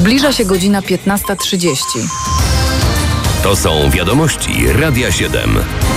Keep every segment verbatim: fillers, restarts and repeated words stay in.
Zbliża się godzina piętnasta trzydzieści. To są wiadomości Radia siedem.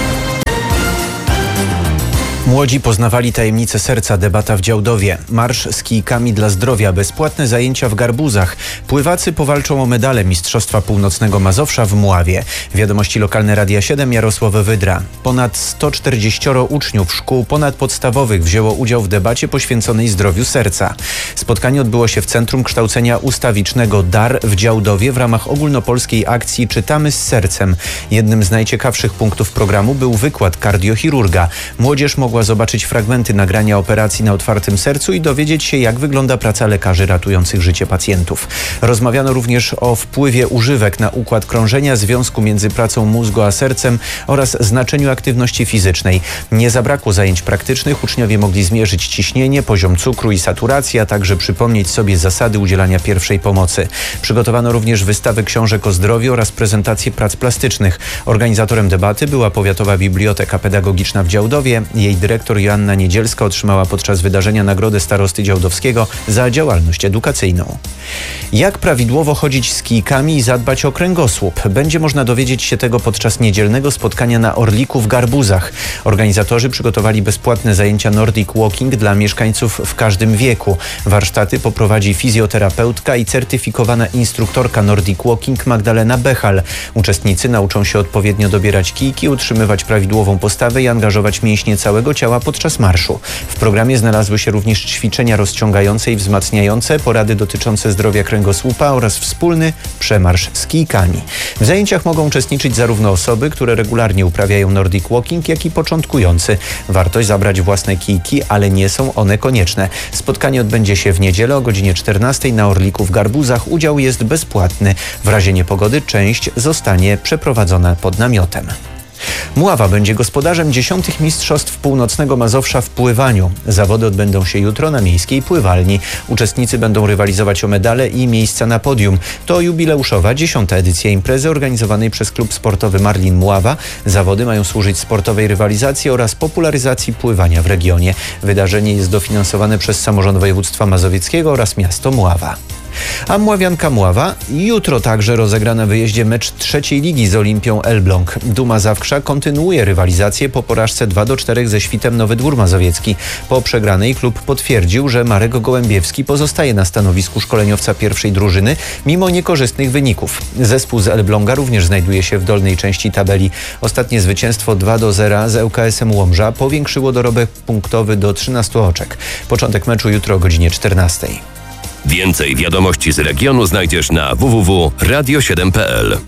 Młodzi poznawali tajemnice serca, debata w Działdowie. Marsz z kijkami dla zdrowia, bezpłatne zajęcia w Garbuzach. Pływacy powalczą o medale Mistrzostwa Północnego Mazowsza w Mławie. Wiadomości lokalne Radia siedem, Jarosław Wydra. Ponad sto czterdzieści uczniów szkół ponadpodstawowych wzięło udział w debacie poświęconej zdrowiu serca. Spotkanie odbyło się w Centrum Kształcenia Ustawicznego D A R w Działdowie w ramach ogólnopolskiej akcji Czytamy z sercem. Jednym z najciekawszych punktów programu był wykład kardiochirurga. Młodzież mogła zobaczyć fragmenty nagrania operacji na otwartym sercu i dowiedzieć się, jak wygląda praca lekarzy ratujących życie pacjentów. Rozmawiano również o wpływie używek na układ krążenia, związku między pracą mózgu a sercem oraz znaczeniu aktywności fizycznej. Nie zabrakło zajęć praktycznych. Uczniowie mogli zmierzyć ciśnienie, poziom cukru i saturację, a także przypomnieć sobie zasady udzielania pierwszej pomocy. Przygotowano również wystawę książek o zdrowiu oraz prezentację prac plastycznych. Organizatorem debaty była Powiatowa Biblioteka Pedagogiczna w Działdowie. Jej dyrektor Joanna Niedzielska otrzymała podczas wydarzenia Nagrodę Starosty Działdowskiego za działalność edukacyjną. Jak prawidłowo chodzić z kijkami i zadbać o kręgosłup? Będzie można dowiedzieć się tego podczas niedzielnego spotkania na Orliku w Garbuzach. Organizatorzy przygotowali bezpłatne zajęcia Nordic Walking dla mieszkańców w każdym wieku. Warsztaty poprowadzi fizjoterapeutka i certyfikowana instruktorka Nordic Walking Magdalena Bechal. Uczestnicy nauczą się odpowiednio dobierać kijki, utrzymywać prawidłową postawę i angażować mięśnie całego ciała podczas marszu. W programie znalazły się również ćwiczenia rozciągające i wzmacniające, porady dotyczące zdrowia kręgosłupa oraz wspólny przemarsz z kijkami. W zajęciach mogą uczestniczyć zarówno osoby, które regularnie uprawiają Nordic Walking, jak i początkujący. Warto zabrać własne kijki, ale nie są one konieczne. Spotkanie odbędzie się w niedzielę o godzinie czternastej na Orliku w Garbuzach. Udział jest bezpłatny. W razie niepogody część zostanie przeprowadzona pod namiotem. Mława będzie gospodarzem dziesiątych Mistrzostw Północnego Mazowsza w pływaniu. Zawody odbędą się jutro na miejskiej pływalni. Uczestnicy będą rywalizować o medale i miejsca na podium. To jubileuszowa dziesiąta edycja imprezy organizowanej przez klub sportowy Marlin Mława. Zawody mają służyć sportowej rywalizacji oraz popularyzacji pływania w regionie. Wydarzenie jest dofinansowane przez samorząd województwa mazowieckiego oraz miasto Mława. A Mławianka Mława jutro także rozegra na wyjeździe mecz trzeciej ligi z Olimpią Elbląg. Duma Zawkrza kontynuuje rywalizację po porażce dwa do czterech ze Świtem Nowy Dwór Mazowiecki. Po przegranej klub potwierdził, że Marek Gołębiewski pozostaje na stanowisku szkoleniowca pierwszej drużyny mimo niekorzystnych wyników. Zespół z Elbląga również znajduje się w dolnej części tabeli. Ostatnie zwycięstwo dwa do zera z ŁKS-em Łomża powiększyło dorobek punktowy do trzynastu oczek. Początek meczu jutro o godzinie czternastej. Więcej wiadomości z regionu znajdziesz na w w w kropka radio siedem kropka p l.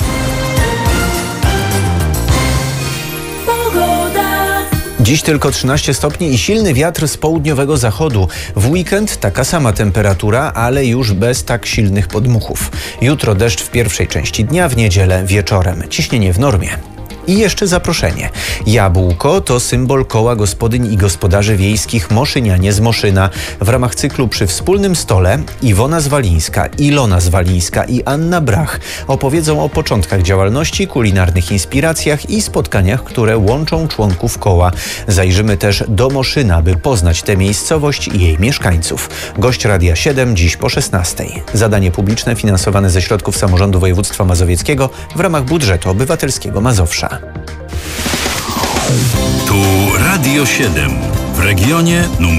Dziś tylko trzynaście stopni i silny wiatr z południowego zachodu. W weekend taka sama temperatura, ale już bez tak silnych podmuchów. Jutro deszcz w pierwszej części dnia, w niedzielę wieczorem. Ciśnienie w normie. I jeszcze zaproszenie. Jabłko to symbol koła gospodyń i gospodarzy wiejskich Moszynianie z Moszyna. W ramach cyklu Przy wspólnym stole Iwona Zwalińska, Ilona Zwalińska i Anna Brach opowiedzą o początkach działalności, kulinarnych inspiracjach i spotkaniach, które łączą członków koła. Zajrzymy też do Moszyna, by poznać tę miejscowość i jej mieszkańców. Gość Radia siedem dziś po szesnastej. Zadanie publiczne finansowane ze środków samorządu województwa mazowieckiego w ramach budżetu obywatelskiego Mazowsza. Tu Radio siedem w regionie numer